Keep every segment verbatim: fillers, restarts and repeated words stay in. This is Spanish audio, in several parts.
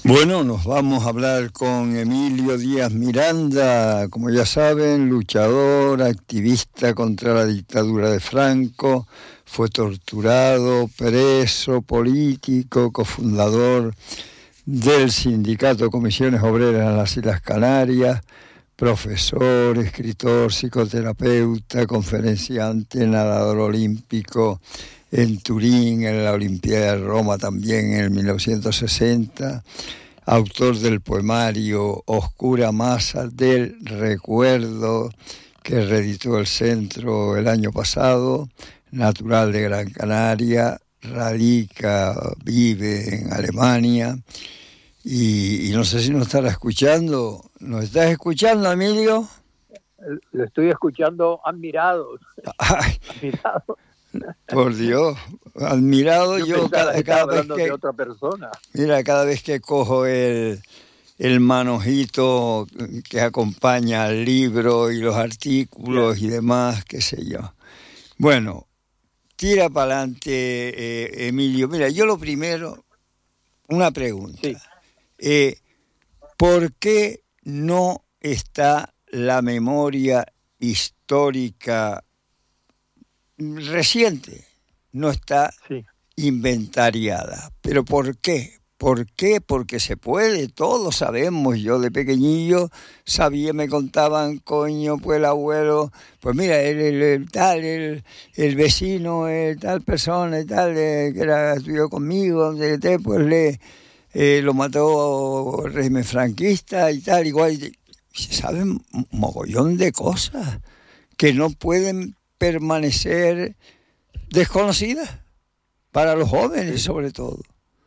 Bueno, nos vamos a hablar con Emilio Díaz Miranda, como ya saben, luchador, activista contra la dictadura de Franco, fue torturado, preso político, cofundador del sindicato Comisiones Obreras en las Islas Canarias, profesor, escritor, psicoterapeuta, conferenciante, nadador olímpico en Turín, en la Olimpiada de Roma también en el mil novecientos sesenta, autor del poemario Oscura Masa del Recuerdo, que reeditó el Centro el año pasado, natural de Gran Canaria, radica, vive en Alemania, y, y no sé si nos estará escuchando. ¿Nos estás escuchando, Emilio? Lo estoy escuchando admirado. Ay, admirado. Por Dios, admirado yo, yo cada, cada, cada vez hablando que de otra persona. Mira, cada vez que cojo el el manojito que acompaña al libro y los artículos yeah. y demás, qué sé yo. Bueno, tira para adelante, eh, Emilio. Mira, yo lo primero, una pregunta. Sí. Eh, ¿Por qué no está la memoria histórica reciente? No está sí. inventariada. ¿Pero por qué? ¿Por qué? Porque se puede, todos sabemos. Yo de pequeñillo sabía, me contaban, coño, pues el abuelo, pues mira, el, el, el tal, el, el vecino, el tal persona, el tal, eh, que era, estudió conmigo, donde te, pues le eh, lo mató el régimen franquista y tal, igual. Se saben un mogollón de cosas que no pueden permanecer desconocidas para los jóvenes, sobre todo.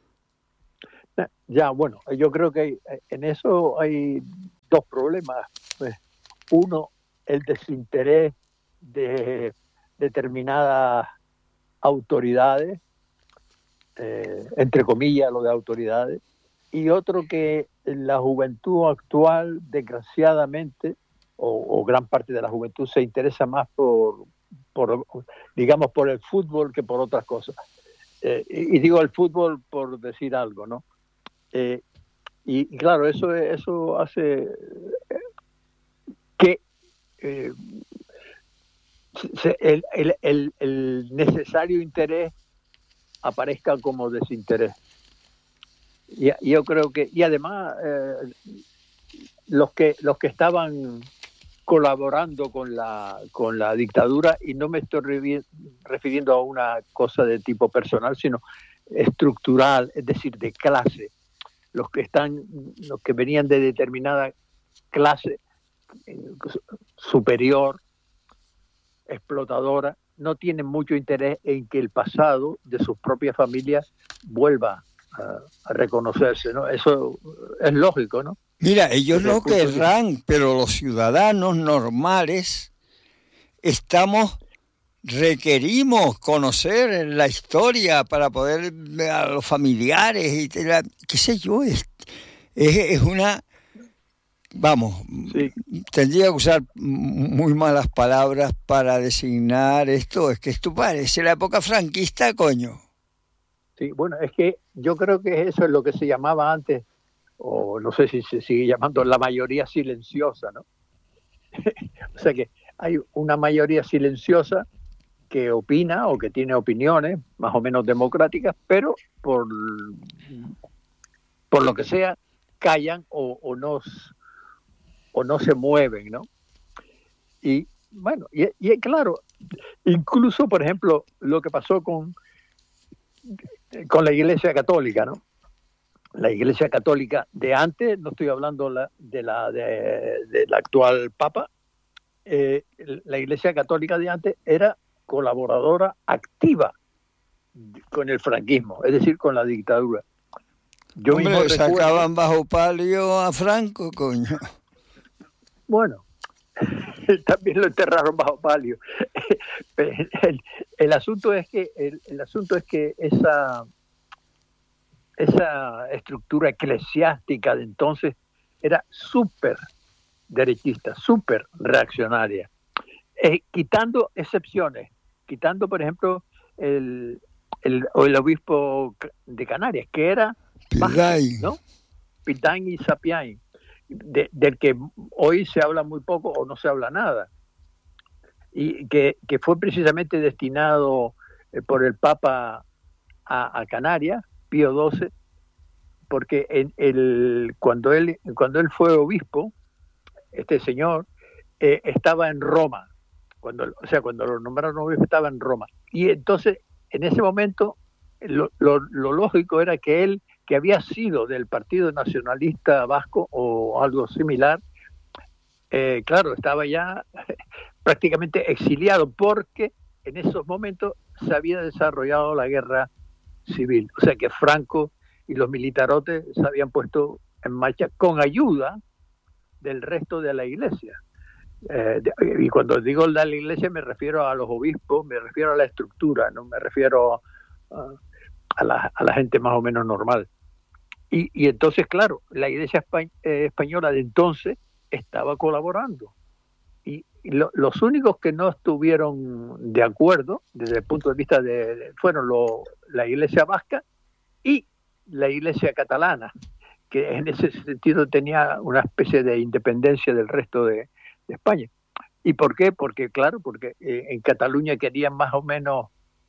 Ya, bueno, yo creo que hay, en eso hay dos problemas. Pues, uno, el desinterés de determinadas autoridades, eh, entre comillas lo de autoridades, y otro que la juventud actual, desgraciadamente, o, o gran parte de la juventud se interesa más por, por, digamos, por el fútbol que por otras cosas. Eh, y, y digo el fútbol por decir algo, ¿no? Eh, y, y claro, eso eso hace que eh, se, el, el, el, el necesario interés aparezca como desinterés. Y, y yo creo que, y además eh, los que los que estaban colaborando con la con la dictadura, y no me estoy refiriendo a una cosa de tipo personal, sino estructural, es decir, de clase. Los que están, los que venían de determinada clase superior, explotadora, no tienen mucho interés en que el pasado de sus propias familias vuelva a, a reconocerse, ¿no? Eso es lógico, ¿no? Mira, ellos no querrán, pero los ciudadanos normales estamos, requerimos conocer la historia para poder ver a los familiares y qué sé yo, es, es, es una, vamos, sí. Tendría que usar muy malas palabras para designar esto, es que esto parece la época franquista, coño. Sí, bueno, es que yo creo que eso es lo que se llamaba antes, o no sé si se sigue llamando la mayoría silenciosa, ¿no? O sea que hay una mayoría silenciosa que opina o que tiene opiniones más o menos democráticas, pero por, por lo que sea callan o, o, no, o no se mueven, ¿no? Y bueno, y, y claro, incluso por ejemplo lo que pasó con, con la Iglesia Católica, ¿no? La Iglesia Católica de antes, no estoy hablando la, de la de, de la actual Papa, eh, la Iglesia Católica de antes era colaboradora activa con el franquismo, es decir, con la dictadura. Yo Hombre, mismo recuerdo, sacaban bajo palio a Franco, coño. Bueno, también lo enterraron bajo palio. El, el, el asunto es que el, el asunto es que esa esa estructura eclesiástica de entonces era súper derechista, súper reaccionaria, eh, quitando excepciones, quitando, por ejemplo, el, el, el obispo de Canarias, que era baja, ¿no? Pitán y Sapiain, de, del que hoy se habla muy poco o no se habla nada, y que, que fue precisamente destinado eh, por el Papa a, a Canarias, Pío doce, porque en el, cuando, él, cuando él fue obispo, este señor eh, estaba en Roma, cuando, o sea, cuando lo nombraron obispo estaba en Roma, y entonces en ese momento lo, lo, lo lógico era que él, que había sido del Partido Nacionalista Vasco o algo similar, eh, claro, estaba ya prácticamente exiliado, porque en esos momentos se había desarrollado la guerra civil, o sea que Franco y los militarotes se habían puesto en marcha con ayuda del resto de la iglesia. Eh, de, y cuando digo de la iglesia me refiero a los obispos, me refiero a la estructura, no me refiero uh, a, la, a la gente más o menos normal. Y, y entonces, claro, la iglesia espa- eh, española de entonces estaba colaborando. Y, y lo, los únicos que no estuvieron de acuerdo, desde el punto de vista de, de fueron lo, la iglesia vasca y la iglesia catalana, que en ese sentido tenía una especie de independencia del resto de, de España. ¿Y por qué? Porque, claro, porque eh, en Cataluña querían más o menos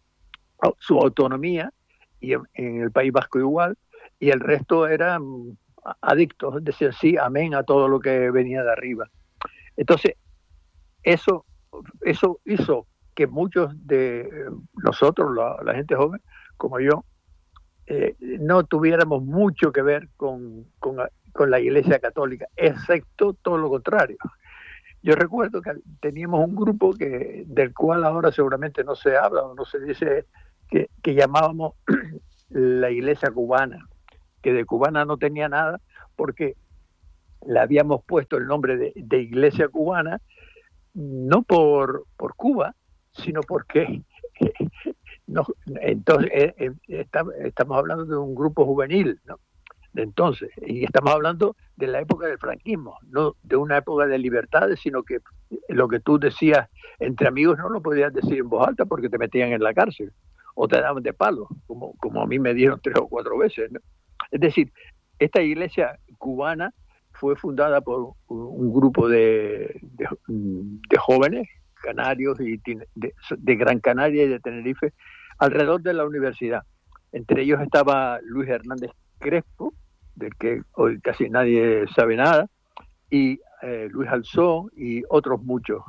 su autonomía, y en, en el País Vasco igual, y el resto eran adictos, decían sí, amén a todo lo que venía de arriba. Entonces, eso, eso hizo que muchos de nosotros, la, la gente joven, como yo, eh, no tuviéramos mucho que ver con, con, con la Iglesia Católica, excepto todo lo contrario. Yo recuerdo que teníamos un grupo que, del cual ahora seguramente no se habla o no se dice, que, que llamábamos la Iglesia Cubana, que de cubana no tenía nada, porque le habíamos puesto el nombre de, de Iglesia Cubana, no por, por Cuba, sino porque no, entonces eh, eh, está, estamos hablando de un grupo juvenil, ¿no? De entonces, y estamos hablando de la época del franquismo, no de una época de libertades, sino que lo que tú decías entre amigos no lo podías decir en voz alta porque te metían en la cárcel o te daban de palo, como, como a mí me dieron tres o cuatro veces, ¿no? Es decir, esta iglesia cubana fue fundada por un grupo de, de, de jóvenes canarios y de, de Gran Canaria y de Tenerife alrededor de la universidad. Entre ellos estaba Luis Hernández Crespo, del que hoy casi nadie sabe nada, y eh, Luis Alzó y otros muchos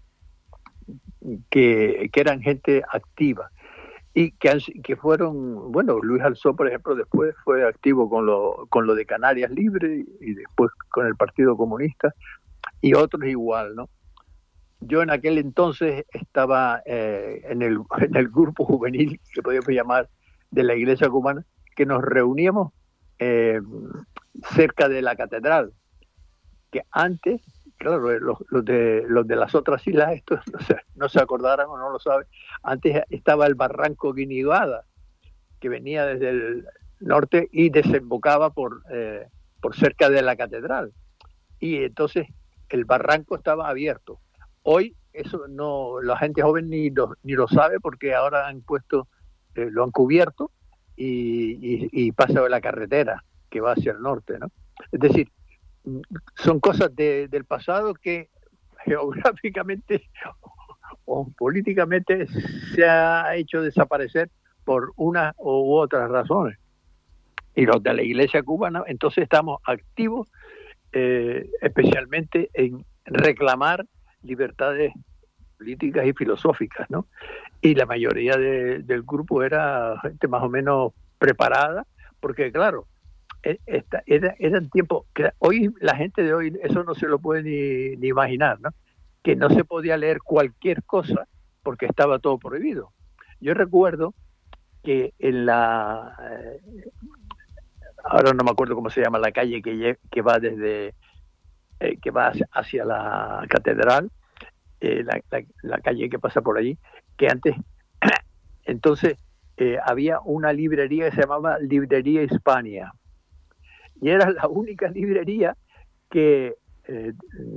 que, que eran gente activa y que, que fueron, bueno, Luis Alzó, por ejemplo, después fue activo con lo, con lo de Canarias Libre y después con el Partido Comunista y otros igual, ¿no? Yo en aquel entonces estaba eh, en, el, en el grupo juvenil, que podíamos llamar, de la Iglesia Cubana, que nos reuníamos eh, cerca de la catedral, que antes, claro, los, los, de, los de las otras islas, estos no se, no se acordarán o no lo saben, antes estaba el barranco Guiniguada, que venía desde el norte y desembocaba por, eh, por cerca de la catedral. Y entonces el barranco estaba abierto. Hoy eso no, la gente joven ni lo, ni lo sabe porque ahora han puesto, eh, lo han cubierto y, y, y pasa la carretera que va hacia el norte, ¿no? Es decir, son cosas de, del pasado que geográficamente o políticamente se ha hecho desaparecer por unas u otras razones. Y los de la Iglesia cubana, entonces estamos activos eh, especialmente en reclamar libertades políticas y filosóficas, ¿no? Y la mayoría de, del grupo era gente más o menos preparada, porque claro, esta, era, eran tiempos que hoy la gente de hoy eso no se lo puede ni, ni imaginar, ¿no? Que no se podía leer cualquier cosa porque estaba todo prohibido. Yo recuerdo que en la eh, ahora no me acuerdo cómo se llama la calle que, que va desde eh, que va hacia, hacia la catedral, eh, la, la, la calle que pasa por allí, que antes entonces eh, había una librería que se llamaba Librería Hispania y era la única librería que eh,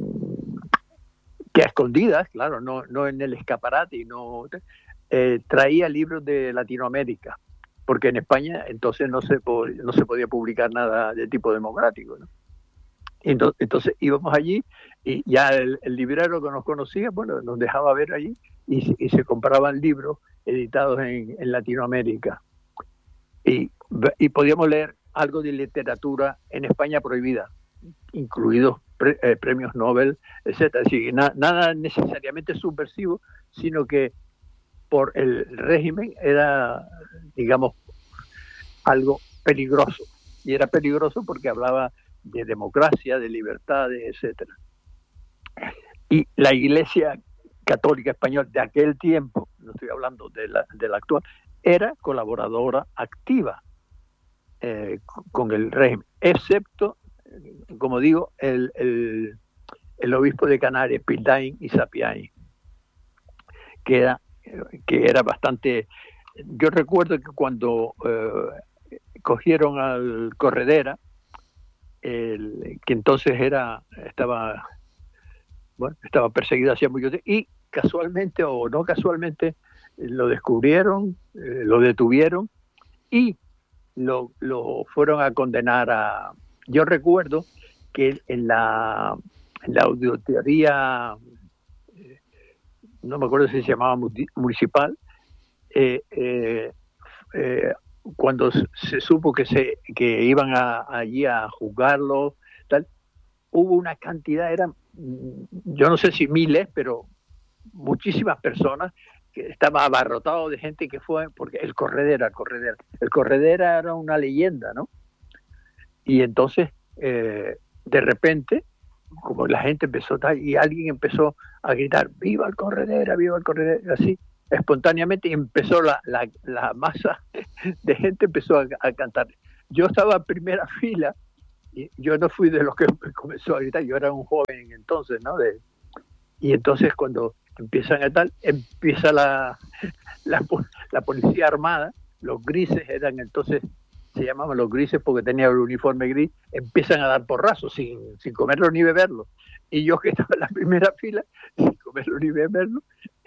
que a escondidas, claro, no, no en el escaparate y no eh, traía libros de Latinoamérica. porque en España entonces no se, no se podía publicar nada de tipo democrático, ¿no? Entonces, entonces íbamos allí y ya el, el librero que nos conocía, bueno, nos dejaba ver allí y, y se compraban libros editados en, en Latinoamérica. Y, y podíamos leer algo de literatura en España prohibida, incluidos pre, eh, premios Nobel, etcétera. Es decir, na, nada necesariamente subversivo, sino que por el régimen era, digamos, algo peligroso. Y era peligroso porque hablaba de democracia, de libertades, etcétera. Y la Iglesia Católica Española de aquel tiempo, no estoy hablando de la, de la actual, era colaboradora activa eh, con el régimen, excepto, como digo, el, el, el obispo de Canarias, Pildain y Sapiain, que era, que era bastante... Yo recuerdo que cuando eh, cogieron al Corredera, el, que entonces era estaba bueno estaba perseguido hacía mucho tiempo, y casualmente o no casualmente lo descubrieron, eh, lo detuvieron y lo, lo fueron a condenar a... Yo recuerdo que en la, en la auditoría, eh, no me acuerdo si se llamaba municipal, eh, eh, eh, cuando se supo que se que iban a, allí a juzgarlo, tal, hubo una cantidad, eran, yo no sé si miles, pero muchísimas personas, que estaba abarrotado de gente que fue, porque el Corredera, el Corredera, el Corredera era una leyenda, ¿no? Y entonces, eh, de repente, como la gente empezó, y alguien empezó a gritar, ¡viva el Corredera, viva el Corredera!, así, espontáneamente, y empezó la, la, la masa de gente empezó a, a cantar. Yo estaba en primera fila, y yo no fui de los que comenzó a gritar, yo era un joven entonces, ¿no? De, y entonces cuando empiezan a tal, empieza la, la, la policía armada, los grises eran entonces, se llamaban los grises porque tenían el uniforme gris, empiezan a dar porrazos sin, sin comerlo ni beberlo. Y yo, que estaba en la primera fila, sin comerlo ni beberlo,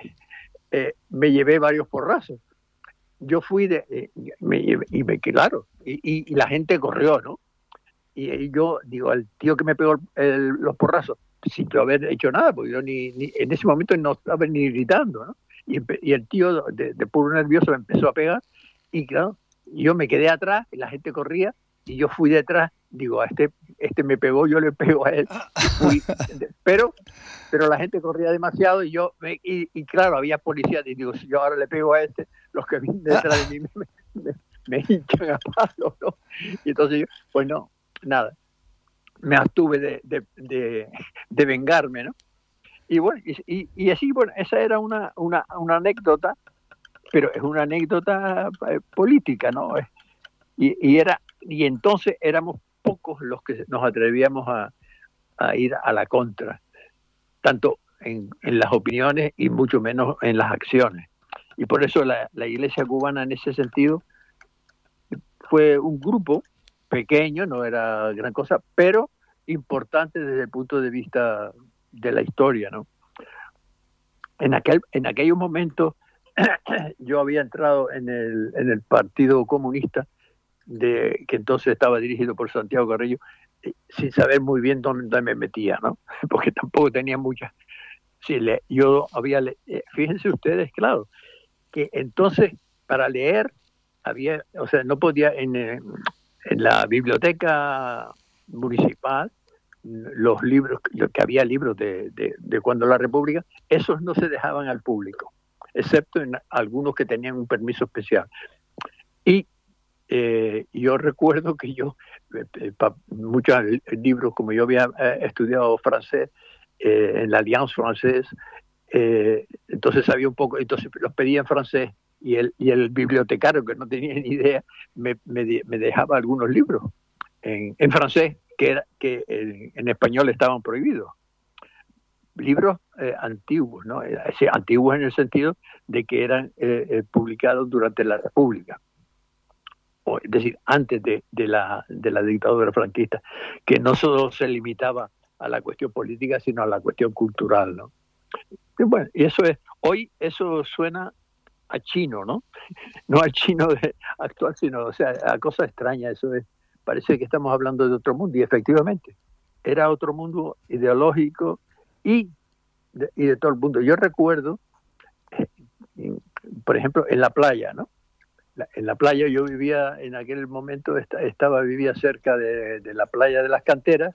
eh, me llevé varios porrazos. Yo fui de, eh, me llevé, y me claro, y, y, y la gente corrió, ¿no? Y, y yo digo, al tío que me pegó el, el, los porrazos, sin yo haber hecho nada, porque yo ni, ni en ese momento no estaba ni gritando, ¿no? Y, y el tío de, de puro nervioso me empezó a pegar, y claro, yo me quedé atrás, y la gente corría, y yo fui detrás, digo, a este, este me pegó, yo le pego a él, y fui, pero, pero la gente corría demasiado, y yo, me, y, y claro, había policías, y digo, si yo ahora le pego a este, los que vienen detrás de mí me, me, me hinchan a palos, ¿no? Y entonces yo, pues no, nada, me abstuve de, de, de, de vengarme, ¿no? Y bueno, y, y, y así, bueno, esa era una, una, una anécdota, pero es una anécdota eh, política, ¿no? Y, y era, y entonces éramos pocos los que nos atrevíamos a, a ir a la contra, tanto en, en las opiniones y mucho menos en las acciones. Y por eso la, la Iglesia cubana en ese sentido fue un grupo pequeño, no era gran cosa, pero importante desde el punto de vista de la historia, ¿no? En aquel, en aquellos momentos yo había entrado en el, en el Partido Comunista, de, que entonces estaba dirigido por Santiago Carrillo, sin saber muy bien dónde me metía, ¿no? Porque tampoco tenía muchas... Sí, le, yo había... Le, fíjense ustedes, claro, que entonces para leer había... O sea, no podía... En, en la biblioteca municipal, los libros, que había libros de, de, de cuando la República, esos no se dejaban al público, excepto en algunos que tenían un permiso especial. Y eh, yo recuerdo que yo, eh, pa, muchos libros, como yo había eh, estudiado francés eh, en la Alliance Française, eh, entonces sabía un poco, entonces los pedía en francés, y el, y el bibliotecario, que no tenía ni idea, me, me, me dejaba algunos libros en, en francés, que, era, que en, en español estaban prohibidos. Libros eh, antiguos, ¿no? Es decir, antiguos en el sentido de que eran eh, eh, publicados durante la República, o, es decir, antes de, de, la, de la dictadura franquista, que no solo se limitaba a la cuestión política, sino a la cuestión cultural, ¿no? Y bueno, y eso es, hoy eso suena a chino, ¿no? No al chino de, actual, sino, o sea, a cosa extraña, eso es, parece que estamos hablando de otro mundo, y efectivamente, era otro mundo ideológico y de, y de todo el mundo. Yo recuerdo, por ejemplo, en la playa, ¿no? La, en la playa yo vivía, en aquel momento estaba, vivía cerca de, de la playa de las Canteras,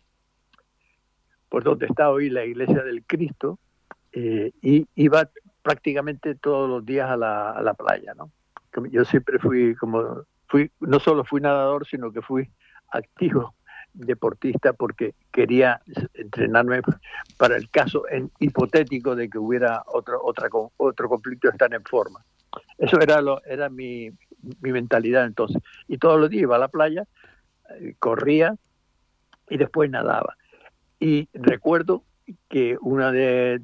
por donde está hoy la iglesia del Cristo, eh, y iba prácticamente todos los días a la, a la playa, ¿no? Yo siempre fui como, fui, no solo fui nadador, sino que fui activo deportista porque quería entrenarme para el caso en, hipotético de que hubiera otro, otra, otro conflicto, estar en forma. Eso era, lo, era mi, mi mentalidad entonces. Y todos los días iba a la playa, eh, corría y después nadaba. Y recuerdo que una de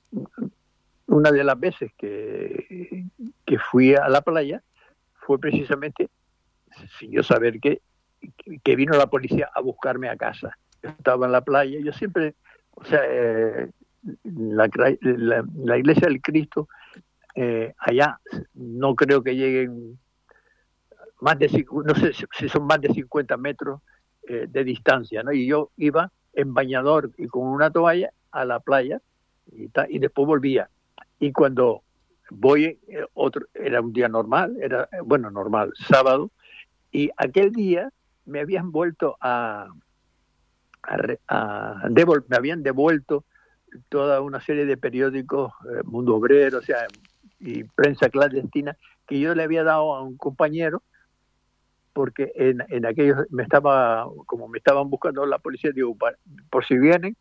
una de las veces que, que fui a la playa fue precisamente sin yo saber que, que vino la policía a buscarme a casa. Yo estaba en la playa, yo siempre, o sea, eh, la, la, la iglesia del Cristo, eh, allá no creo que lleguen más de, no sé si son más de cincuenta metros eh, de distancia, ¿no? Y yo iba en bañador y con una toalla a la playa y, ta, y después volvía. Y cuando voy, eh, otro, era un día normal, era, bueno, normal, sábado, y aquel día me habían vuelto a, a, a devol, me habían devuelto toda una serie de periódicos, eh, Mundo Obrero, o sea, y prensa clandestina, que yo le había dado a un compañero, porque en, en aquellos me estaba, como me estaban buscando la policía, digo, por, por si vienen,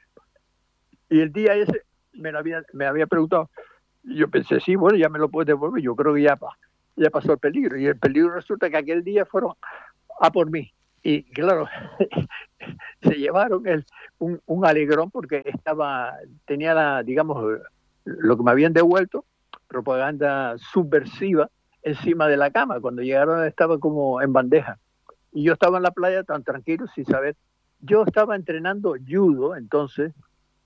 y el día ese me, lo había, me había preguntado, y yo pensé, sí, bueno, ya me lo puedes devolver, yo creo que ya, ya pasó el peligro, y el peligro resulta que aquel día fueron a por mí, y claro, se llevaron el, un, un alegrón porque estaba, tenía la, digamos, lo que me habían devuelto, propaganda subversiva, encima de la cama. Cuando llegaron estaba como en bandeja. Y yo estaba en la playa tan tranquilo, sin saber. Yo estaba entrenando judo entonces,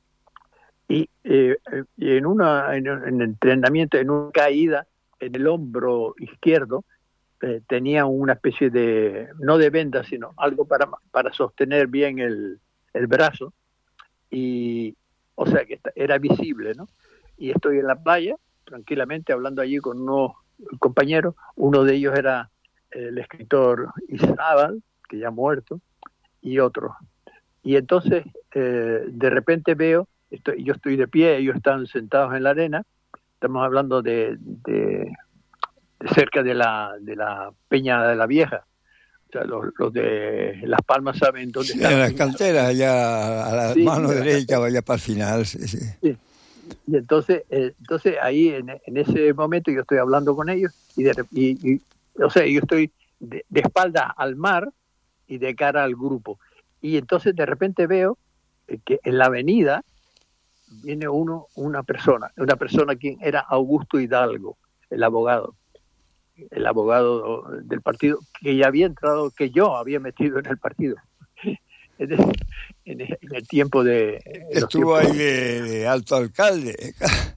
y, eh, y en, una, en un entrenamiento, en una caída en el hombro izquierdo, eh, tenía una especie de, no de venda, sino algo para, para sostener bien el, el brazo. Y, o sea, que era visible, ¿no? Y estoy en la playa, tranquilamente, hablando allí con unos compañeros. Uno de ellos era el escritor Izábal, que ya ha muerto, y otro. Y entonces, eh, de repente veo, estoy, yo estoy de pie, ellos están sentados en la arena, estamos hablando de, de, de cerca de la, de la Peña de la Vieja. O sea, los, los de Las Palmas saben dónde sí, están. En las canteras, allá a la sí, mano derecha, vaya para el final. Sí, sí. Sí. Y entonces, eh, entonces ahí en, en ese momento yo estoy hablando con ellos y, de, y, y o sea, yo estoy de, de espalda al mar y de cara al grupo. Y entonces de repente veo que en la avenida viene uno, una persona, una persona quien era Augusto Hidalgo, el abogado, el abogado del partido que ya había entrado, que yo había metido en el partido. En el, en el, en el tiempo de... Estuvo ahí de, de alto alcalde.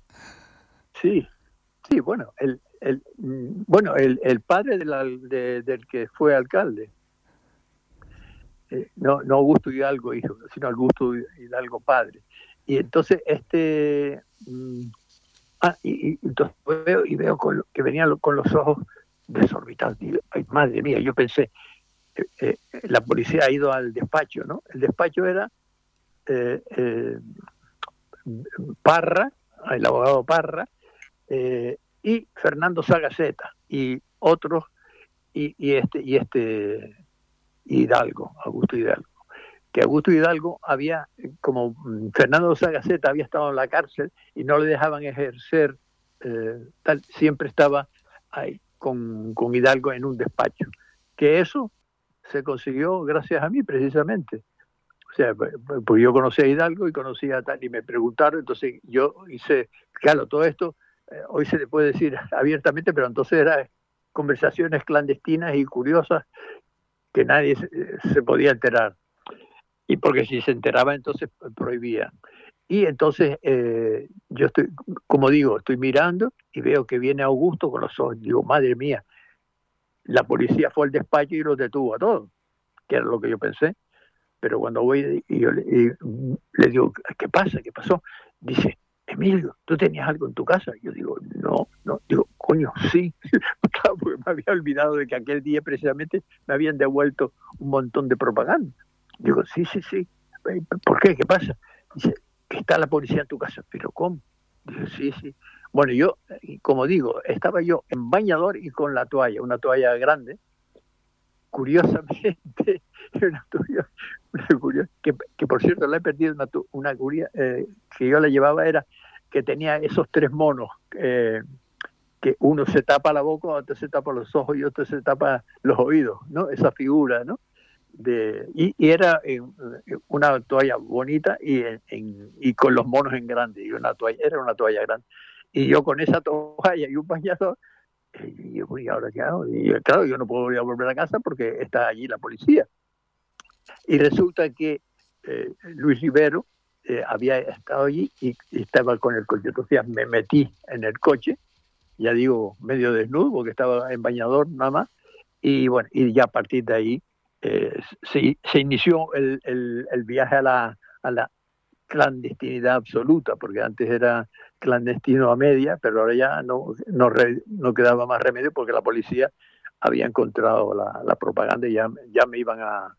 Sí, sí, bueno, el, el, bueno, el, el padre de la, de, del que fue alcalde. Eh, no, no Augusto Hidalgo hijo, sino Augusto Hidalgo padre. Y entonces este... Mmm, ah, y, y entonces veo, y veo con lo, que venía con los ojos desorbitados. Digo, ay, madre mía, yo pensé... Eh, eh, la policía ha ido al despacho, ¿no? El despacho era eh, eh, Parra, el abogado Parra, eh, y Fernando Sagaceta, y otros, y, y este, y este Hidalgo, Augusto Hidalgo. Que Augusto Hidalgo había, como Fernando Sagaceta había estado en la cárcel y no le dejaban ejercer, eh, tal, siempre estaba ahí con, con Hidalgo en un despacho. Que eso se consiguió gracias a mí, precisamente. O sea, pues yo conocí a Hidalgo y conocí a tal, y me preguntaron, entonces yo hice, claro, todo esto, eh, hoy se le puede decir abiertamente, pero entonces eran conversaciones clandestinas y curiosas que nadie se, se podía enterar. Y porque si se enteraba, entonces prohibía. Y entonces eh, yo estoy, como digo, estoy mirando y veo que viene Augusto con los ojos. Digo, madre mía, la policía fue al despacho y los detuvo a todos, que era lo que yo pensé. Pero cuando voy y yo le, y le digo, ¿qué pasa? ¿Qué pasó? Dice, Emilio, ¿tú tenías algo en tu casa? Yo digo, no, no. Digo, coño, sí. Claro, porque me había olvidado de que aquel día precisamente me habían devuelto un montón de propaganda. Digo, sí, sí, sí. ¿Por qué? ¿Qué pasa? Dice, que está la policía en tu casa. ¿Pero cómo? Digo, sí, sí. Bueno, yo, como digo, estaba yo en bañador y con la toalla, una toalla grande. Curiosamente, una toalla, una curiosa, que, que por cierto la he perdido, una, una curia, eh, que yo la llevaba era que tenía esos tres monos, eh, que uno se tapa la boca, otro se tapa los ojos y otro se tapa los oídos, ¿no? Esa figura, ¿no? De, y, y era en, en una toalla bonita y, en, en, y con los monos en grande, y una toalla, era una toalla grande. Y yo con esa toalla y un bañador, y yo, ¿y ahora qué hago? Y claro, yo no puedo volver a casa porque está allí la policía. Y resulta que eh, Luis Rivero eh, había estado allí y, y estaba con el coche. Entonces me metí en el coche, ya digo, medio desnudo, porque estaba en bañador nada más. Y bueno, y ya a partir de ahí eh, se, se inició el, el, el viaje a la, a la clandestinidad absoluta, porque antes era clandestino a media, pero ahora ya no, no, re, no quedaba más remedio porque la policía había encontrado la, la propaganda y ya, ya me iban a,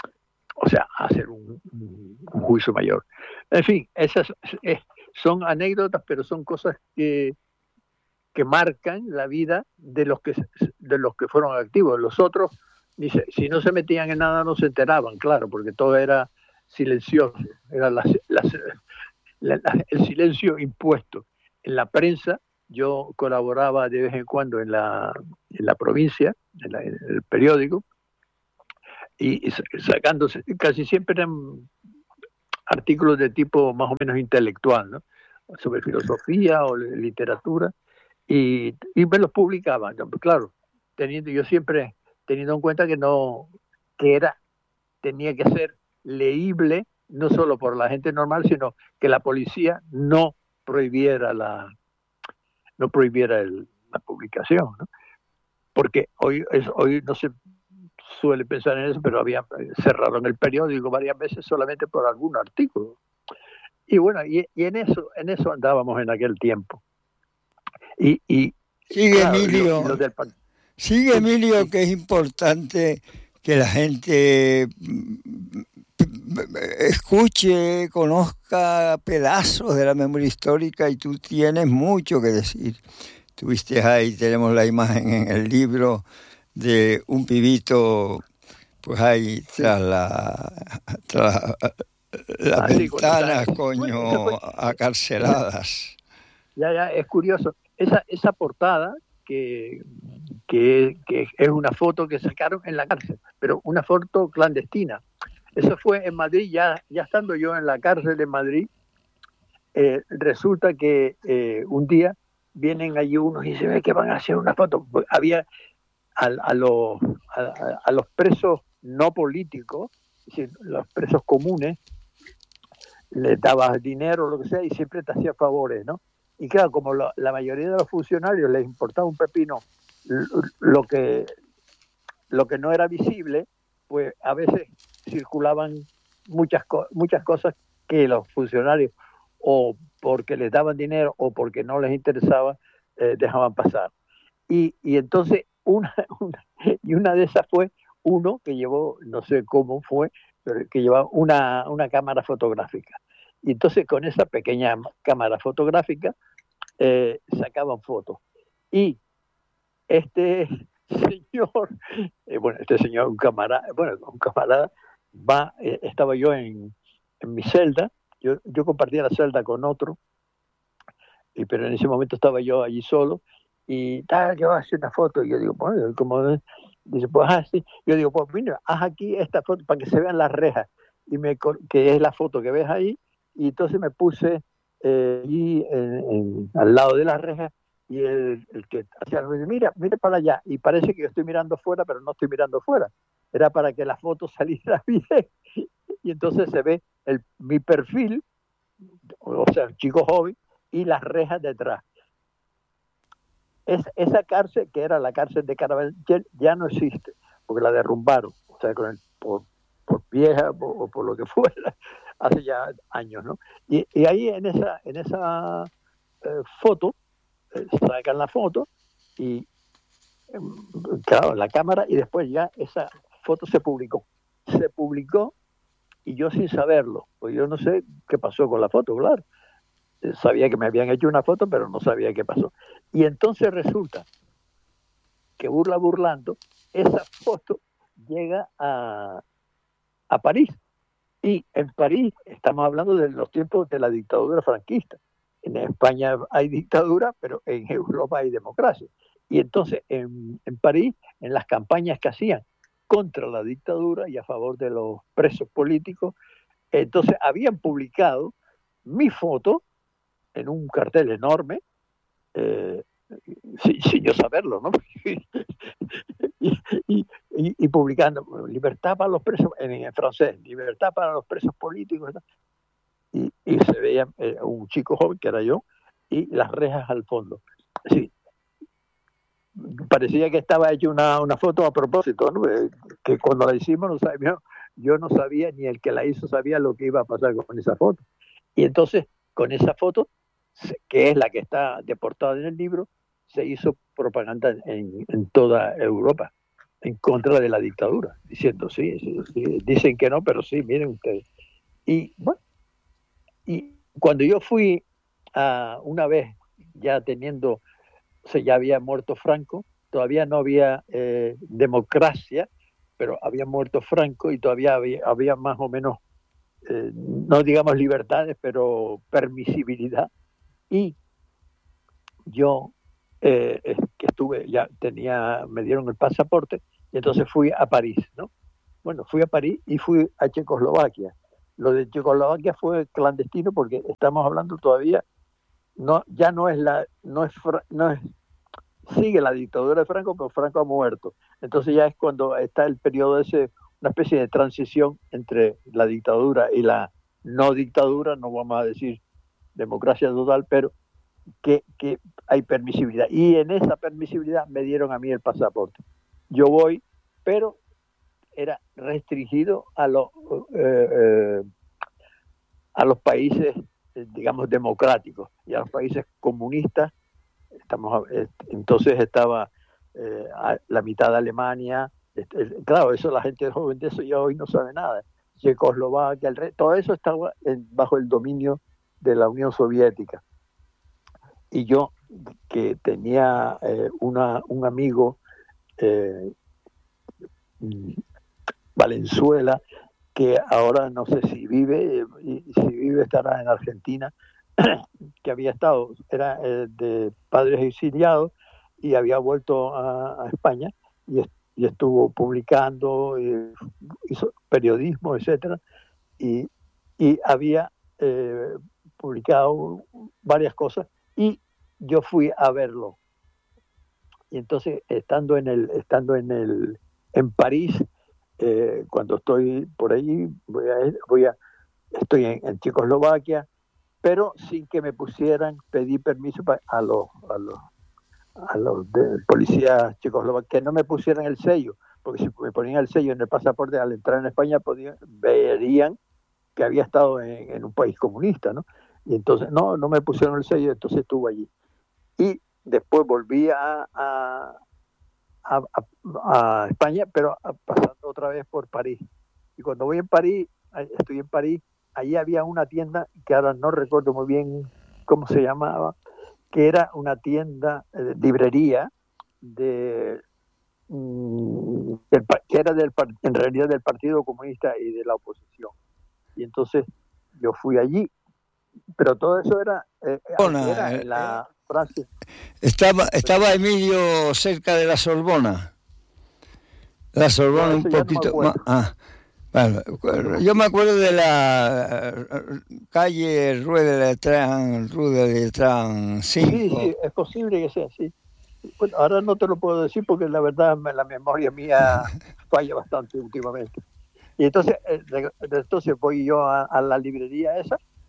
o sea, a hacer un, un, un juicio mayor. En fin, esas eh, son anécdotas, pero son cosas que, que marcan la vida de los que, de los que fueron activos. Los otros, dice, si no se metían en nada, no se enteraban, claro, porque todo era silencioso, era la, la, la, la, el silencio impuesto. En la prensa, yo colaboraba de vez en cuando en la, en la provincia, en, la, en el periódico, y, y sacándose, casi siempre eran artículos de tipo más o menos intelectual, ¿no? Sobre filosofía o literatura, y, y me los publicaban, claro, teniendo yo siempre teniendo en cuenta que no, que era, tenía que ser leíble no solo por la gente normal, sino que la policía no prohibiera la, no prohibiera el, la publicación, ¿no? Porque hoy, es, hoy no se suele pensar en eso, pero había cerraron el periódico varias veces solamente por algún artículo. Y bueno, y, y en eso, en eso andábamos en aquel tiempo. Y, y sigue claro, Emilio, lo, lo del... sigue Emilio, que es importante que la gente escuche, conozca pedazos de la memoria histórica, y tú tienes mucho que decir. Tuviste ahí, tenemos la imagen en el libro de un pibito, pues ahí tras la tras las ah, ventanas, sí, coño, bueno, fue... acarceladas. Ya, ya, es curioso. Esa, esa portada que, que, que es una foto que sacaron en la cárcel, pero una foto clandestina. Eso fue en Madrid, ya, ya estando yo en la cárcel de Madrid, eh, resulta que eh, un día vienen allí unos y se ve que van a hacer una foto. Había a, a, los, a, a los presos no políticos, es decir, los presos comunes, les dabas dinero o lo que sea y siempre te hacía favores, ¿no? Y claro, como lo, la mayoría de los funcionarios les importaba un pepino lo, lo que lo que no era visible, pues a veces circulaban muchas, muchas cosas que los funcionarios, o porque les daban dinero o porque no les interesaba, eh, dejaban pasar. Y, y entonces una, una, y una de esas fue uno que llevó, no sé cómo fue, pero que llevaba una, una cámara fotográfica. Y entonces con esa pequeña cámara fotográfica eh, sacaban fotos. Y este señor, eh, bueno, este señor, un camarada, bueno, un camarada, va, eh, estaba yo en, en mi celda, yo, yo compartía la celda con otro, y, pero en ese momento estaba yo allí solo, y tal, que va a hacer una foto, y yo digo, bueno, como, dice, pues, ah, sí, yo digo, pues, mira, haz aquí esta foto para que se vean las rejas, y me, que es la foto que ves ahí, y entonces me puse eh, allí en, en, al lado de las rejas, y el, el que hacía, mira, mira para allá, y parece que yo estoy mirando fuera, pero no estoy mirando fuera, era para que la foto saliera bien, y entonces se ve el, mi perfil o sea, un chico joven, y las rejas detrás. Es, esa cárcel, que era la cárcel de Carabanchel, ya no existe, porque la derrumbaron, o sea, con el, por, por vieja o por, por lo que fuera, hace ya años, ¿no? Y, y ahí en esa, en esa eh, foto, eh, sacan la foto y, eh, claro, la cámara, y después ya esa foto se publicó. Se publicó y yo sin saberlo, pues yo no sé qué pasó con la foto, claro. Sabía que me habían hecho una foto, pero no sabía qué pasó. Y entonces resulta que burla burlando, esa foto llega a, a París. Y en París estamos hablando de los tiempos de la dictadura franquista. En España hay dictadura, pero en Europa hay democracia. Y entonces en, en París, en las campañas que hacían contra la dictadura y a favor de los presos políticos, entonces habían publicado mi foto en un cartel enorme, eh, sin, sin yo saberlo, ¿no? y, y, y, y publicando libertad para los presos, en, en francés, libertad para los presos políticos, ¿no? y, y se veía eh, un chico joven, que era yo, y las rejas al fondo. Sí, parecía que estaba hecho una, una foto a propósito, ¿no? Eh, que cuando la hicimos no sabía, yo no sabía, ni el que la hizo sabía lo que iba a pasar con esa foto. Y entonces, con esa foto, que es la que está de portada en el libro, se hizo propaganda en, en toda Europa en contra de la dictadura, diciendo sí, sí, sí, dicen que no, pero sí, miren ustedes. Y bueno, y cuando yo fui a una vez, ya teniendo, o sea, ya había muerto Franco, todavía no había eh, democracia, pero había muerto Franco y todavía había, había más o menos, eh, no digamos libertades, pero permisibilidad. Y yo eh, que estuve, ya tenía, me dieron el pasaporte y entonces fui a París, ¿no? Bueno, fui a París y fui a Checoslovaquia. Lo de Checoslovaquia fue clandestino porque estamos hablando todavía, no, ya no es la, no es, no es, sigue la dictadura de Franco, pero Franco ha muerto. Entonces ya es cuando está el periodo ese, una especie de transición entre la dictadura y la no dictadura, no vamos a decir democracia total, pero que, que hay permisibilidad. Y en esa permisibilidad me dieron a mí el pasaporte. Yo voy, pero era restringido a los, eh, eh, a los países, eh, digamos, democráticos, y a los países comunistas. Estamos, eh, entonces estaba eh, la mitad de Alemania. Este, claro, eso la gente joven de eso ya hoy no sabe nada. Checoslovaquia, el rey, todo eso estaba en, bajo el dominio de la Unión Soviética. Y yo, que tenía eh, una, un amigo, eh, Valenzuela, que ahora no sé si vive, y si vive estará en Argentina, que había estado, era eh, de padres exiliados y había vuelto a, a España y, y estuvo publicando, y hizo periodismo, etcétera, y, y había eh, publicado varias cosas y yo fui a verlo. Y entonces, estando en el, estando en el, en París, eh, cuando estoy por ahí, voy a, voy a, estoy en, en Checoslovaquia, pero sin que me pusieran, pedí permiso pa, a los, a los, a los de policías checoslovacos, que no me pusieran el sello, porque si me ponían el sello en el pasaporte al entrar en España, podían, verían que había estado en, en un país comunista, ¿no? Y entonces, no, no me pusieron el sello, entonces estuve allí. Y después volví a, a, a, a España, pero a, pasando otra vez por París. Y cuando voy en París, estoy en París, allí había una tienda que ahora no recuerdo muy bien cómo se llamaba, que era una tienda, eh, librería, de, mm, del, que era del, en realidad del Partido Comunista y de la oposición. Y entonces yo fui allí, pero todo eso era, eh, era en la Francia. Estaba, estaba Emilio cerca de la Sorbona. La Sorbona no, un poquito no más. Ah, bueno, yo me acuerdo de la calle Rueda de Tran, Rueda de Tran cinco. Sí, sí, es posible que sea así. Bueno, ahora no te lo puedo decir porque la verdad la memoria mía falla bastante últimamente. Y entonces, entonces voy yo a, a la librería esa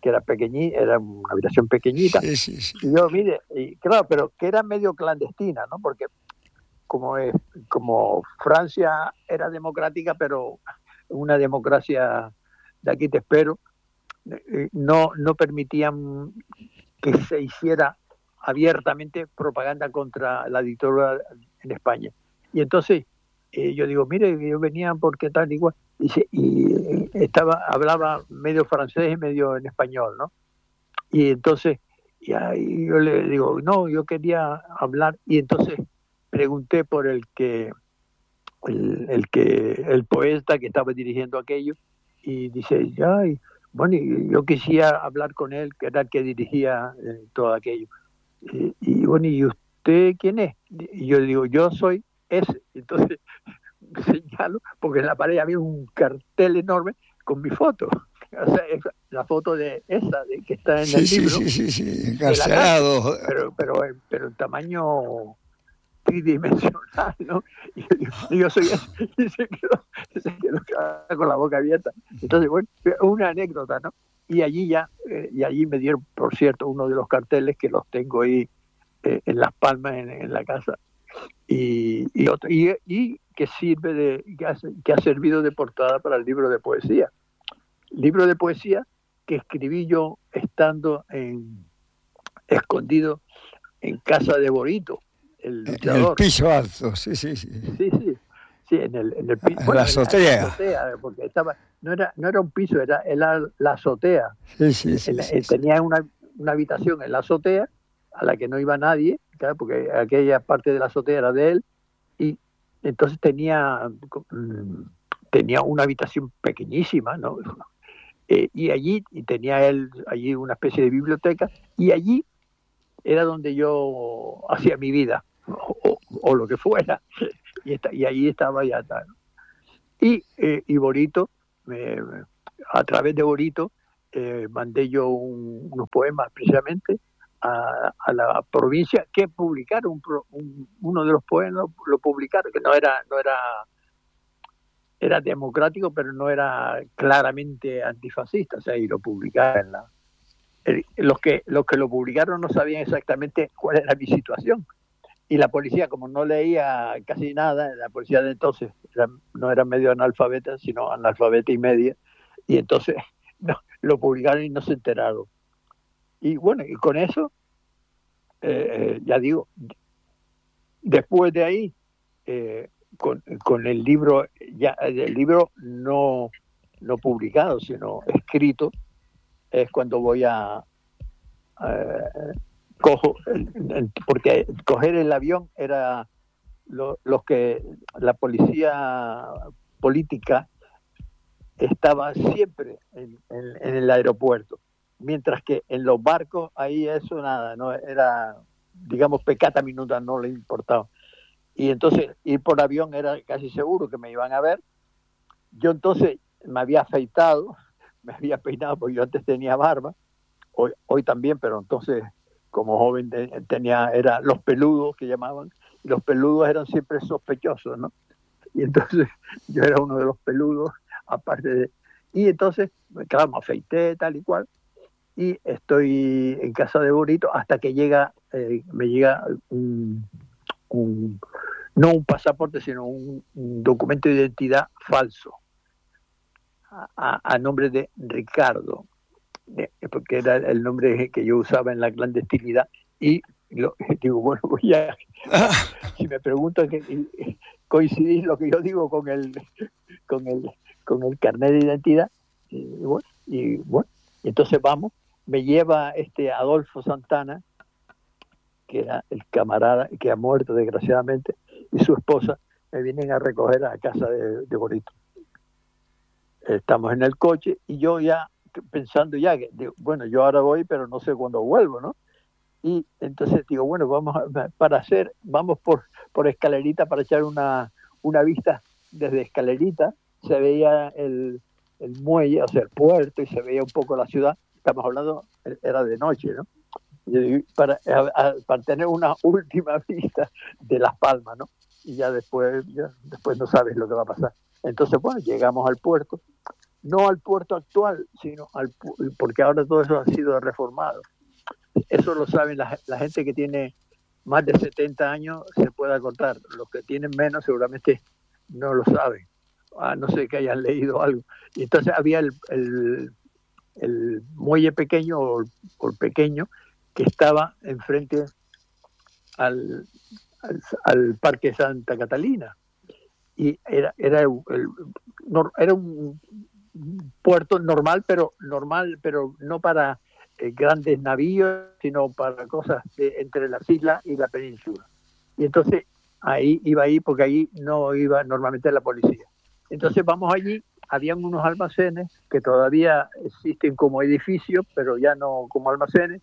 que era pequeñita, era una habitación pequeñita. Sí, sí, sí. Y yo, mire, y claro, pero que era medio clandestina, ¿no? Porque como, es, como Francia era democrática, pero una democracia de aquí te espero, eh, no, no permitían que se hiciera abiertamente propaganda contra la dictadura en España. Y entonces eh, yo digo, mire, yo venía porque tal y cual, dice, y estaba, hablaba medio francés y medio en español, ¿no? Y entonces y ahí yo le digo, no, yo quería hablar, y entonces pregunté por el que el, el que el poeta que estaba dirigiendo aquello, y dice, ay, bueno, y yo quisiera hablar con él, que era el que dirigía eh, todo aquello. Y, y bueno, ¿y usted quién es? Y yo digo, yo soy ese. Entonces señalo, porque en la pared había un cartel enorme con mi foto. O sea, la foto de esa, de que está en sí, el sí, libro. Sí, sí, sí, encarcelado. Pero, pero, pero en tamaño tridimensional, ¿no? Y yo, y yo soy ese, y se quedó, se quedó con la boca abierta. Entonces, bueno, una anécdota, ¿no? Y allí ya, eh, y allí me dieron, por cierto, uno de los carteles que los tengo ahí eh, en Las Palmas, en, en la casa, y, y, otro, y, y que sirve de, que ha, que ha servido de portada para el libro de poesía. Libro de poesía que escribí yo estando en, escondido en casa de Borito, el luchador. En el piso alto, sí, sí, sí. Sí, sí. Sí, en el, en el piso. En Bueno, la azotea. En la azotea, porque estaba, no era, no era un piso, era, era la azotea. Sí, sí, sí, en, sí, sí. Tenía una, una habitación en la azotea a la que no iba nadie, claro, porque aquella parte de la azotea era de él, y entonces tenía, tenía una habitación pequeñísima, ¿no? Eh, y allí, y tenía él allí una especie de biblioteca, y allí era donde yo hacía mi vida, o, o, o lo que fuera, y, está, y ahí estaba ya. ¿No? Y, eh, y Borito, eh, a través de Borito, eh, mandé yo un, unos poemas precisamente a, a la provincia que publicaron un, un, uno de los poemas, lo publicaron, que no era, no era, era democrático, pero no era claramente antifascista, o sea, y lo publicaron en la, los que los que lo publicaron no sabían exactamente cuál era mi situación, y la policía, como no leía casi nada, la policía de entonces era, no era medio analfabeta, sino analfabeta y media, y entonces no, lo publicaron y no se enteraron. Y bueno, y con eso eh, ya digo, después de ahí eh, con, con el libro ya el libro no no publicado sino escrito, es cuando voy a eh, cojo porque coger el avión era lo, los que la policía política estaba siempre en, en, en el aeropuerto, mientras que en los barcos ahí eso nada, no era, digamos, pecata minuta, no le importaba. Y entonces ir por avión era casi seguro que me iban a ver. Yo entonces me había afeitado, me había peinado, porque yo antes tenía barba, hoy, hoy también, pero entonces como joven tenía, era los peludos que llamaban, y los peludos eran siempre sospechosos, ¿no? Y entonces yo era uno de los peludos, aparte de... Y entonces, claro, me afeité tal y cual, y estoy en casa de Borito hasta que llega, eh, me llega un, un, no un pasaporte, sino un, un documento de identidad falso, a, a, a nombre de Ricardo, porque era el nombre que yo usaba en la clandestinidad, y lo, digo, bueno, voy a, si me preguntan que coincidís lo que yo digo con el con el con el carnet de identidad, y bueno, y bueno, entonces vamos, me lleva este Adolfo Santana, que era el camarada que ha muerto desgraciadamente, y su esposa me vienen a recoger a la casa de, de Borito. Estamos en el coche y yo ya pensando ya que, digo, bueno, yo ahora voy, pero no sé cuándo vuelvo, ¿no? Y entonces digo, bueno, vamos a, para hacer, vamos por, por Escalerita para echar una, una vista desde Escalerita. Se veía el, el muelle, o sea, el puerto, y se veía un poco la ciudad. Estamos hablando, era de noche, ¿no? Y para, a, a, para tener una última vista de Las Palmas, ¿no? Y ya después, ya después no sabes lo que va a pasar. Entonces, bueno, llegamos al puerto no al puerto actual, sino al porque ahora todo eso ha sido reformado. Eso lo saben la, la gente que tiene más de setenta años, se puede acordar. Los que tienen menos seguramente no lo saben, a no ser que hayan leído algo. Y entonces había el, el, el muelle pequeño o el, o el pequeño que estaba enfrente al, al, al Parque Santa Catalina. Y era, era, el, el, era un puerto normal, pero normal, pero no para eh, grandes navíos, sino para cosas de, entre las islas y la península. Y entonces ahí iba ahí porque ahí no iba normalmente la policía. Entonces vamos allí, habían unos almacenes que todavía existen como edificios, pero ya no como almacenes.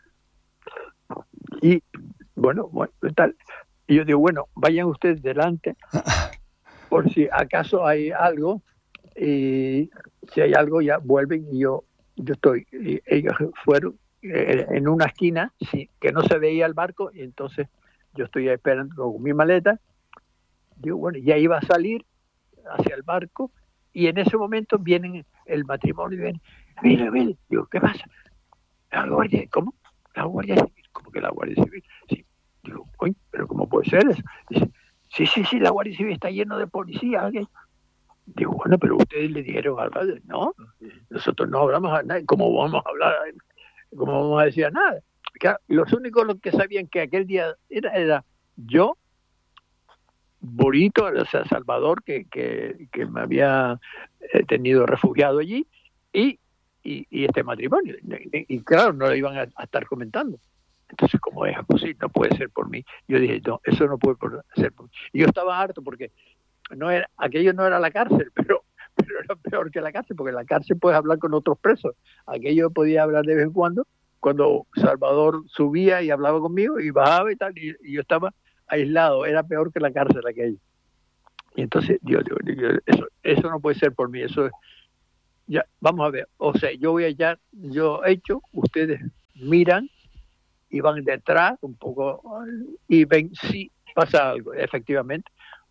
Y bueno, bueno, tal. Y yo digo, bueno, vayan ustedes delante por si acaso hay algo, y si hay algo ya vuelven y yo yo estoy. Y ellos fueron eh, en una esquina, sí, que no se veía el barco, y entonces yo estoy esperando con mi maleta. Digo, bueno, ya iba a salir hacia el barco, y en ese momento vienen el matrimonio y ven, mire, mire, digo, ¿qué pasa? La guardia, ¿cómo? La guardia civil, ¿cómo que la guardia civil? Sí, digo, coño, pero ¿cómo puede ser eso? Dice, sí, sí, sí, la guardia civil está lleno de policías. ¿Okay? Digo, bueno, pero ustedes le dijeron algo. No, nosotros no hablamos a nadie. ¿Cómo vamos a hablar? ¿Cómo vamos a decir nada? Claro, los únicos los que sabían que aquel día era, era yo, Borito, o sea, Salvador, que, que, que me había tenido refugiado allí, y, y, y este matrimonio. Y, y claro, no lo iban a, a estar comentando. Entonces, ¿cómo es posible? No puede ser por mí. Yo dije, no, eso no puede ser por mí. Y yo estaba harto porque no era, aquello no era la cárcel, pero, pero era peor que la cárcel, porque en la cárcel puedes hablar con otros presos. Aquello podía hablar de vez en cuando, cuando Salvador subía y hablaba conmigo y bajaba y tal, y, y yo estaba aislado. Era peor que la cárcel aquello. Y entonces, Dios, Dios, Dios, eso, eso no puede ser por mí. Eso es, ya, vamos a ver. O sea, yo voy allá, yo he hecho, ustedes miran y van detrás un poco y ven si pasa algo, efectivamente.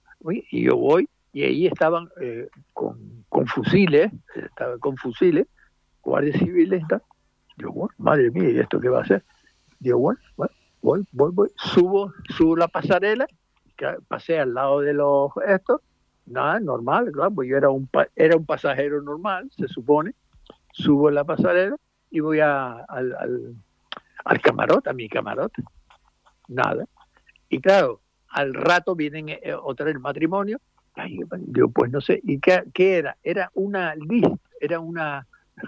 Y yo voy, y ahí estaban eh, con, con fusiles, estaban con fusiles, guardias civiles, tal. Yo, bueno, madre mía, ¿y esto qué va a hacer? Digo, bueno, bueno, voy, voy, voy, subo, subo la pasarela, que pasé al lado de los estos, nada, normal, claro, pues yo era un, era un pasajero normal, se supone, subo la pasarela y voy a, al, al, al camarote, a mi camarote, nada. Y claro, al rato vienen eh, otra vez el matrimonio. Ay, yo pues no sé, ¿y qué, qué era? Era una lista, era una,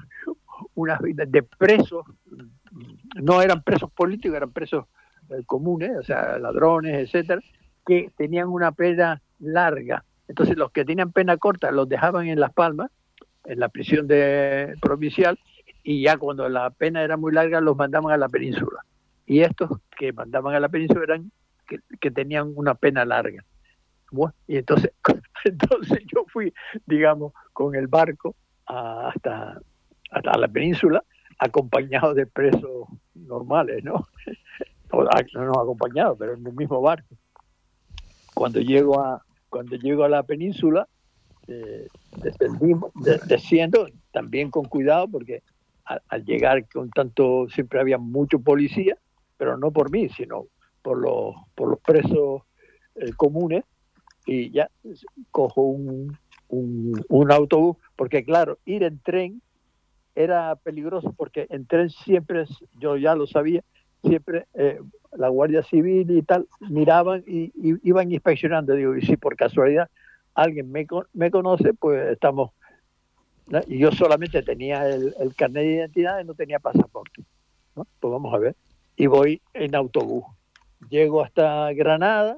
una de presos, no eran presos políticos, eran presos eh, comunes, o sea, ladrones, etcétera, que tenían una pena larga. Entonces los que tenían pena corta los dejaban en Las Palmas, en la prisión de, provincial, y ya cuando la pena era muy larga los mandaban a la península. Y estos que mandaban a la península eran Que, que tenían una pena larga. Bueno, y entonces, entonces yo fui, digamos, con el barco a, hasta, hasta la península, acompañado de presos normales, ¿no? No, no acompañado, pero en el mismo barco. Cuando llego a, cuando llego a la península, eh, descendimos, de, desciendo, también con cuidado, porque al, al llegar con tanto, siempre había mucho policía, pero no por mí, sino por los, por los presos eh, comunes, y ya cojo un, un, un autobús, porque claro, ir en tren era peligroso, porque en tren siempre, yo ya lo sabía, siempre eh, la Guardia Civil y tal miraban y, y iban inspeccionando. Digo, y si por casualidad alguien me, me conoce, pues estamos, ¿no? Y yo solamente tenía el, el carnet de identidad y no tenía pasaporte, ¿no? Pues vamos a ver, y voy en autobús. Llego hasta Granada,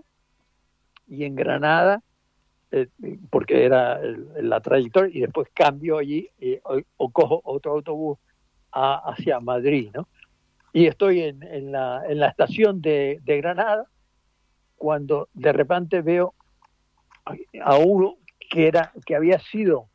y en Granada, eh, porque era el, la trayectoria, y después cambio allí eh, o, o cojo otro autobús a, hacia Madrid, ¿no? Y estoy en, en, la, en la estación de, de Granada, cuando de repente veo a, a uno que, era, que había sido,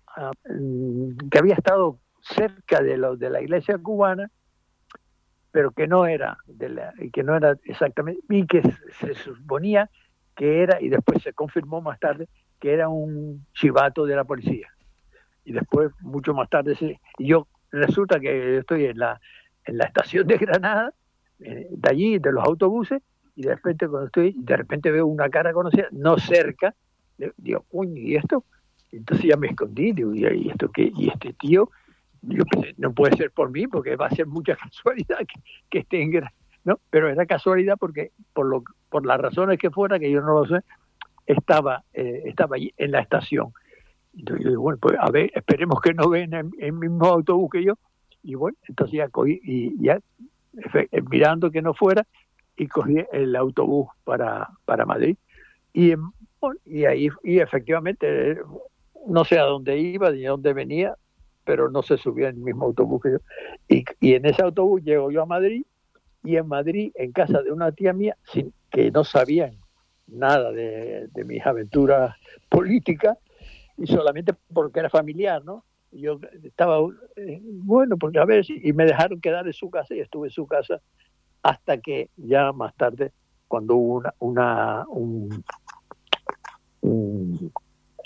uh, que había estado cerca de, lo, de la iglesia cubana, pero que no era de la, que no era exactamente, y que se, se suponía que era, y después se confirmó más tarde, que era un chivato de la policía. y después, mucho más tarde, y yo resulta que estoy en la, en la estación de Granada, eh, de allí, de los autobuses, y de repente cuando estoy, de repente veo una cara conocida, no cerca, digo, uy, ¿y esto? Entonces ya me escondí, digo, ¿y esto qué? Y este tío, yo pensé, no puede ser por mí, porque va a ser mucha casualidad que, que esté en Granada, ¿no? Pero era casualidad porque, por lo por las razones que fuera, que yo no lo sé, estaba, eh, estaba allí en la estación. Entonces yo digo, bueno, pues a ver, esperemos que no ven en el mismo autobús que yo. Y bueno, entonces ya cogí, y ya mirando que no fuera, y cogí el autobús para, para Madrid. Y, bueno, y ahí, y efectivamente, no sé a dónde iba ni a dónde venía, pero no se subía en el mismo autobús que yo. Y, y en ese autobús llego yo a Madrid, y en Madrid, en casa de una tía mía, sin que no sabían nada de, de mis aventuras políticas, y solamente porque era familiar, ¿no? Y yo estaba, eh, bueno, porque a ver, y me dejaron quedar en su casa, y estuve en su casa hasta que ya más tarde, cuando hubo una, una un, un,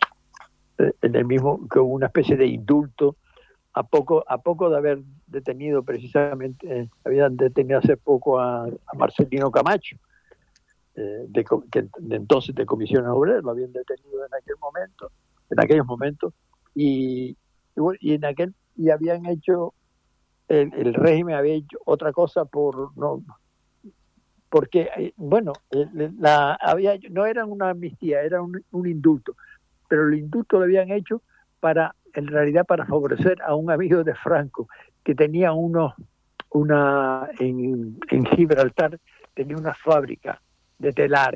en el mismo, que hubo una especie de indulto, a poco, a poco de haber detenido precisamente, eh, habían detenido hace poco a, a Marcelino Camacho, eh, de, que, de entonces de Comisiones Obreras, lo habían detenido en aquel momento, en aquellos momentos, y, y, y en aquel, y habían hecho, el, el régimen había hecho otra cosa por, no, porque, bueno, la, había, no era una amnistía, era un, un indulto, pero el indulto lo habían hecho para, en realidad, para favorecer a un amigo de Franco, que tenía unos, una, en, en Gibraltar, tenía una fábrica de telares,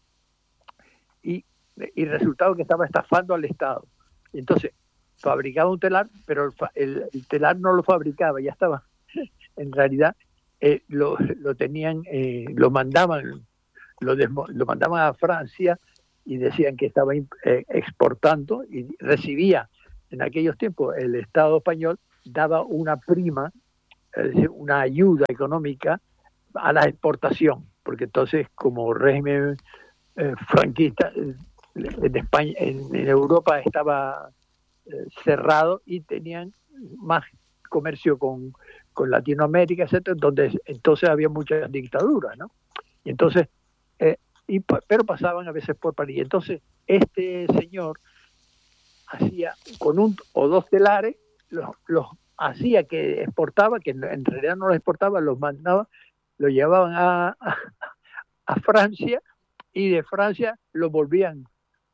y, y resultado que estaba estafando al Estado. Entonces, fabricaba un telar, pero el, el, el telar no lo fabricaba, ya estaba, en realidad, eh, lo, lo tenían, eh, lo mandaban, lo, desmo, lo mandaban a Francia, y decían que estaba eh, exportando, y recibía, en aquellos tiempos, el Estado español daba una prima, es decir, una ayuda económica a la exportación, porque entonces, como régimen eh, franquista, en España, en, en Europa estaba eh, cerrado, y tenían más comercio con, con Latinoamérica, etcétera, donde entonces había muchas dictaduras, ¿no? Y entonces, eh, y, pero pasaban a veces por París. Entonces, este señor hacía con un o dos telares, los, los hacía que exportaba, que en realidad no los exportaba, los mandaba, los llevaban a, a, a Francia, y de Francia lo volvían,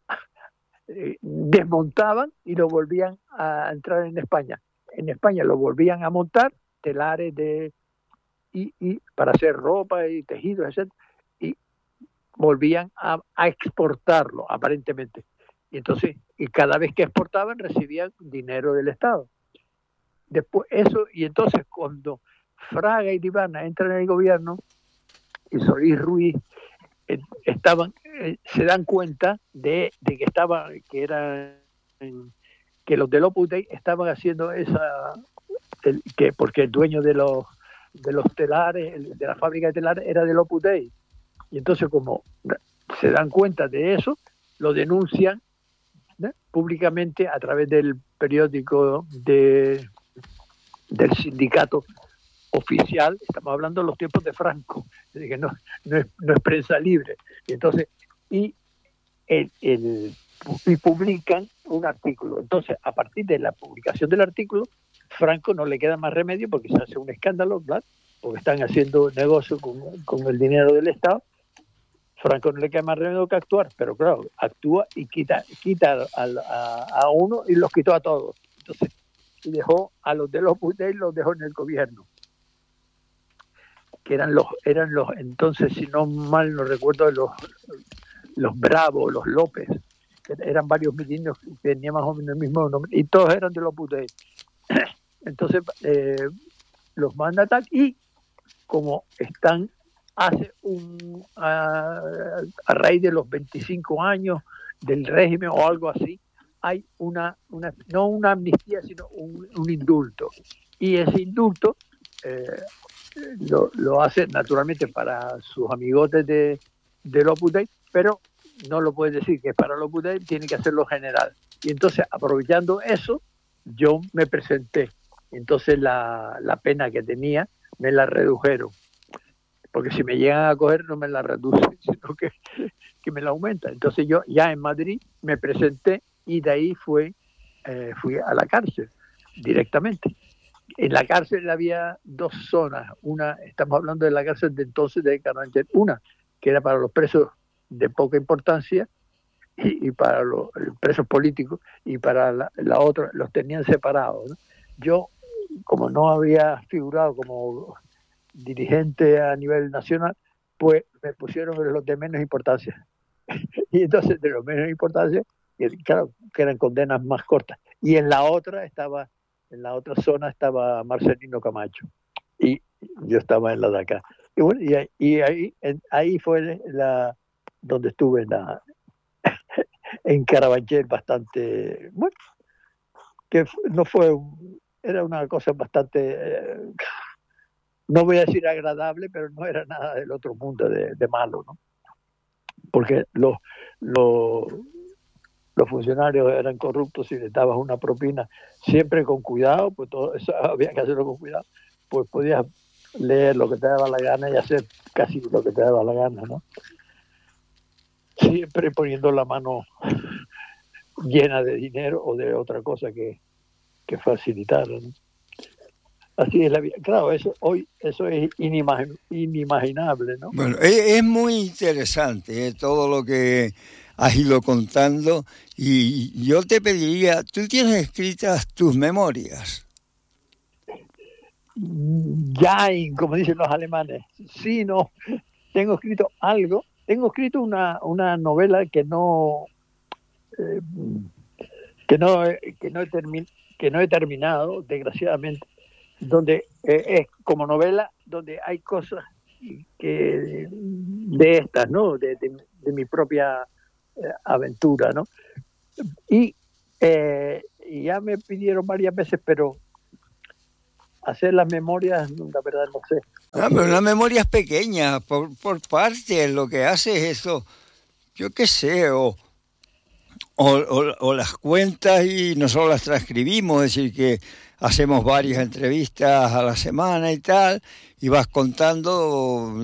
eh, desmontaban y lo volvían a entrar en España. En España lo volvían a montar, telares de y, y para hacer ropa y tejidos, etcétera, y volvían a, a exportarlo, aparentemente. Y entonces, y cada vez que exportaban, recibían dinero del Estado. Después, eso, y entonces, cuando Fraga y Divana entran en el gobierno, y Solís Ruiz eh, estaban, eh, se dan cuenta de, de que estaba, que eran, que los del Opus Dei estaban haciendo esa, el, que porque el dueño de los de los telares, de la fábrica de telares, era del Opus Dei. Y entonces, como se dan cuenta de eso, lo denuncian, ¿no?, públicamente a través del periódico de, del sindicato oficial. Estamos hablando de los tiempos de Franco, es decir, que no, no, es, no es prensa libre. Y entonces, y, el, el, y publican un artículo. Entonces, a partir de la publicación del artículo, Franco no le queda más remedio, porque se hace un escándalo, ¿verdad?, porque están haciendo negocio con, con el dinero del Estado. Franco no le queda más remedio que actuar, pero claro, actúa y quita, quita a, a, a uno, y los quitó a todos. Entonces, y dejó a los de los Opus Dei, los dejó en el gobierno, que eran los, eran los entonces, si no mal no recuerdo, los, los Bravos, los López, que eran varios milenios que tenían más o menos el mismo nombre, y todos eran de los Opus Dei. Entonces, eh, los mandan, y como están hace un a, a raíz de los veinticinco años del régimen o algo así, hay una, una no una amnistía, sino un, un indulto, y ese indulto eh, lo, lo hace naturalmente para sus amigotes de, de Opus Dei, pero no lo puede decir que es para el Opus Dei, tiene que hacerlo general. Y entonces, aprovechando eso, yo me presenté. Entonces la, la pena que tenía me la redujeron. Porque si me llegan a coger no me la reducen, sino que, que me la aumentan. Entonces yo ya en Madrid me presenté y de ahí fue, eh, fui a la cárcel directamente. En la cárcel había dos zonas. Una, estamos hablando de la cárcel de entonces de Carabanchel, una que era para los presos de poca importancia y, y para los presos políticos, y para la, la otra los tenían separados, ¿no? Yo, como no había figurado como dirigente a nivel nacional, pues me pusieron los de menos importancia. Y entonces de los menos importancia, claro, que eran condenas más cortas. Y en la otra estaba, en la otra zona estaba Marcelino Camacho. Y yo estaba en la de acá. Y bueno, y, y ahí, en, ahí fue la donde estuve en, la, en Carabanchel bastante, bueno, que no fue, era una cosa bastante, eh, no voy a decir agradable, pero no era nada del otro mundo de, de malo, ¿no? Porque los, los, los funcionarios eran corruptos y les dabas una propina siempre con cuidado, pues todo eso había que hacerlo con cuidado, pues podías leer lo que te daba la gana y hacer casi lo que te daba la gana, ¿no? Siempre poniendo la mano llena de dinero o de otra cosa que, que facilitara, ¿no? Así es la vida. Claro, eso hoy eso es inimag- inimaginable, ¿no? Bueno, es, es muy interesante ¿eh? Todo lo que has ido contando, y yo te pediría, ¿tú tienes escritas tus memorias? Ya, como dicen los alemanes, sí, no, tengo escrito algo, tengo escrito una, una novela que no, eh, que no, que no he termi- que no he terminado, desgraciadamente, donde eh, es como novela, donde hay cosas que de estas, ¿no? De, de, de mi propia eh, aventura, ¿no? Y eh, ya me pidieron varias veces, pero hacer las memorias, la verdad no sé. Ah, pero una memoria es pequeña, por, por parte, lo que hace es eso, yo qué sé, o, o, o, o las cuentas y nosotros las transcribimos, es decir, que hacemos varias entrevistas a la semana y tal, y vas contando